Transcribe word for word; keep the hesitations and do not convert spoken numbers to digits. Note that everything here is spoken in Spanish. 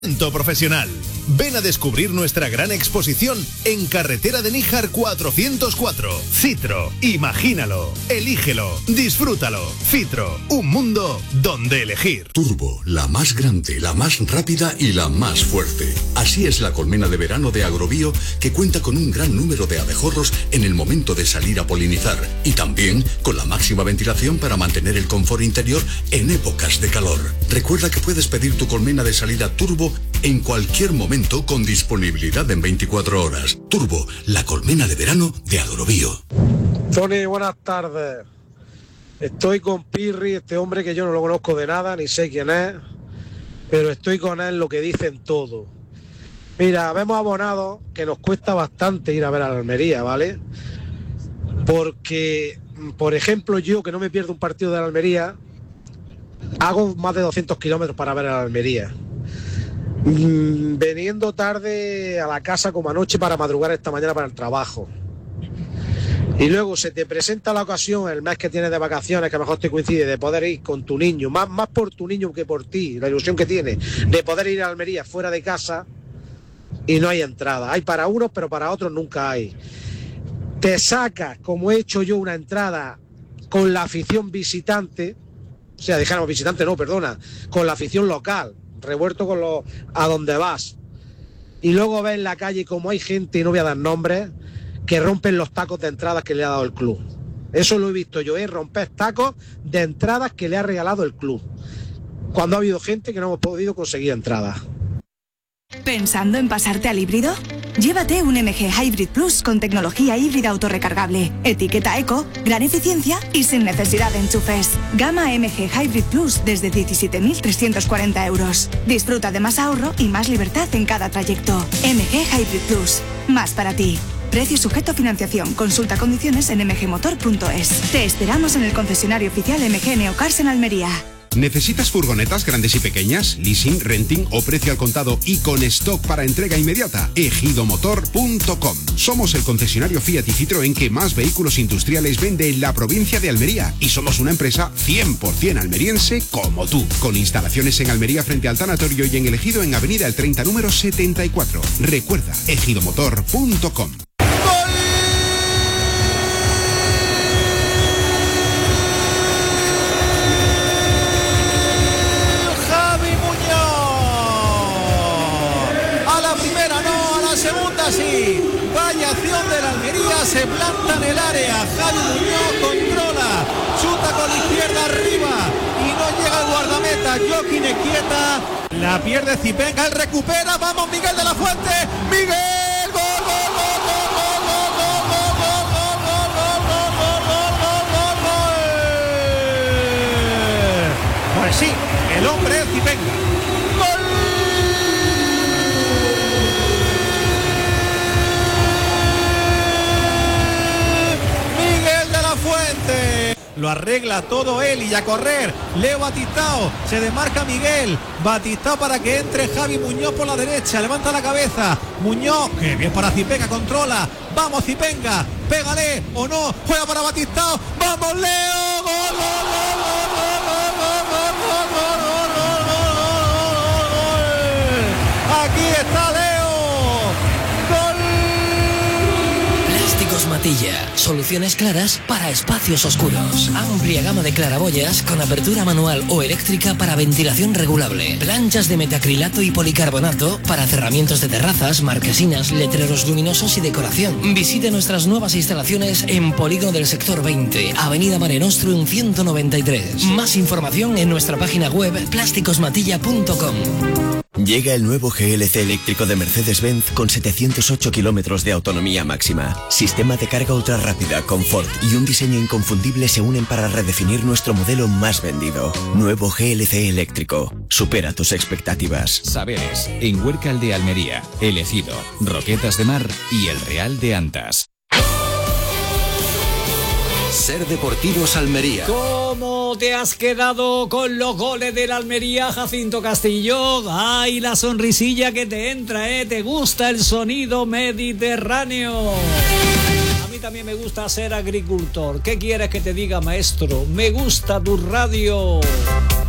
Profesional. Ven a descubrir nuestra gran exposición en Carretera de Níjar cuatrocientos cuatro. Citro, imagínalo, elígelo, disfrútalo. Citro, un mundo donde elegir. Turbo, la más grande, la más rápida y la más fuerte. Así es la colmena de verano de Agrobio, que cuenta con un gran número de abejorros en el momento de salir a polinizar y también con la máxima ventilación para mantener el confort interior en épocas de calor. Recuerda que puedes pedir tu colmena de salida Turbo en cualquier momento con disponibilidad en veinticuatro horas. Turbo, la colmena de verano de Agrobio. Tony, buenas tardes. Estoy con Pirri, este hombre que yo no lo conozco de nada, ni sé quién es, pero estoy con él lo que dicen todo. Mira, vemos abonados que nos cuesta bastante ir a ver a la Almería, ¿vale? Porque, por ejemplo, yo que no me pierdo un partido de la Almería, hago más de doscientos kilómetros para ver a la Almería. Mm, veniendo tarde a la casa como anoche para madrugar esta mañana para el trabajo. Y luego se te presenta la ocasión, el mes que tienes de vacaciones, que a lo mejor te coincide, de poder ir con tu niño, más, más por tu niño que por ti, la ilusión que tiene, de poder ir a Almería fuera de casa y no hay entrada. Hay para unos, pero para otros nunca hay. Te sacas, como he hecho yo, una entrada con la afición visitante, o sea, dijéramos visitante, no, perdona, con la afición local, revuelto con los a donde vas, y luego ves en la calle como hay gente, y no voy a dar nombres, que rompen los tacos de entradas que le ha dado el club. Eso lo he visto yo, es ¿eh? romper tacos de entradas que le ha regalado el club, cuando ha habido gente que no hemos podido conseguir entradas. ¿Pensando en pasarte al híbrido? Llévate un M G Hybrid Plus con tecnología híbrida autorrecargable, etiqueta eco, gran eficiencia y sin necesidad de enchufes. Gama M G Hybrid Plus desde diecisiete mil trescientos cuarenta euros. Disfruta de más ahorro y más libertad en cada trayecto. M G Hybrid Plus, más para ti. Precio sujeto a financiación. Consulta condiciones en m g motor punto es. Te esperamos en el concesionario oficial M G Neocars en Almería. ¿Necesitas furgonetas grandes y pequeñas, leasing, renting o precio al contado y con stock para entrega inmediata? ejido motor punto com. Somos el concesionario Fiat y Citroën que más vehículos industriales vende en la provincia de Almería y somos una empresa cien por ciento almeriense como tú, con instalaciones en Almería frente al tanatorio y en el Ejido en Avenida El treinta número setenta y cuatro. Recuerda, ejido motor punto com. Sí, vaya acción de la Almería, se planta en el área, Javi Muñoz controla, chuta con la izquierda arriba y no llega el guardameta, Joaquín Esquieta, la pierde Zipenga, él recupera, vamos Miguel de la Fuente, Miguel, gol, gol, gol, gol, gol, gol, gol, gol, gol, gol, gol, gol, gol, gol. Pues sí, el hombre es Zipenga. Lo arregla todo él y a correr. Leo Batistao, se desmarca Miguel. Batistao para que entre Javi Muñoz por la derecha. Levanta la cabeza. Muñoz, que bien para Zipenga, controla. Vamos Zipenga, pégale o no. Juega para Batistao. Vamos Leo. Gol, gol, gol, gol, gol, gol, gol, gol, gol, gol, gol, gol, gol. Aquí está Leo. Matilla, soluciones claras para espacios oscuros. Amplia gama de claraboyas con apertura manual o eléctrica para ventilación regulable. Planchas de metacrilato y policarbonato para cerramientos de terrazas, marquesinas, letreros luminosos y decoración. Visite nuestras nuevas instalaciones en Polígono del Sector veinte, Avenida Mare Nostrum ciento noventa y tres. Más información en nuestra página web plásticos matilla punto com. Llega el nuevo G L C eléctrico de Mercedes-Benz con setecientos ocho kilómetros de autonomía máxima. Sistema de carga ultra rápida, confort y un diseño inconfundible se unen para redefinir nuestro modelo más vendido. Nuevo G L C eléctrico. Supera tus expectativas. Saberes, en Huércal de Almería, El Ejido, Roquetas de Mar y El Real de Antas. Ser Deportivos Almería. ¿Cómo te has quedado con los goles del Almería, Jacinto Castillo? ¡Ay, la sonrisilla que te entra, eh! ¿Te gusta el sonido mediterráneo? A mí también me gusta ser agricultor. ¿Qué quieres que te diga, maestro? Me gusta tu radio.